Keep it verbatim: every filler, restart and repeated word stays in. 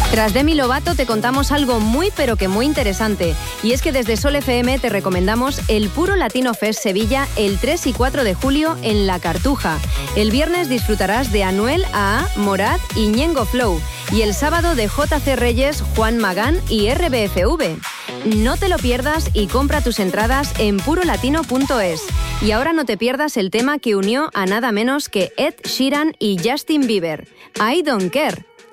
Tras Demi Lovato te contamos algo muy pero que muy interesante, y es que desde Sol F M te recomendamos el Puro Latino Fest Sevilla el tres y cuatro de julio en La Cartuja. El viernes disfrutarás de Anuel A A, Morat y Ñengo Flow, y el sábado de J C Reyes, Juan Magán y R B F V. No te lo pierdas y compra tus entradas en puro latino punto es. Y ahora no te pierdas el tema que unió a nada menos que Ed Sheeran y Justin Bieber, I Don't Care.